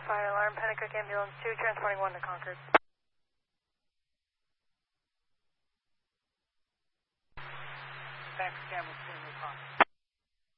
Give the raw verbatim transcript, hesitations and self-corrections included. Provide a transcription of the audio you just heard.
Fire alarm, Pennacook Ambulance two, transporting one to Concord. Pennacook Ambulance two, Concord.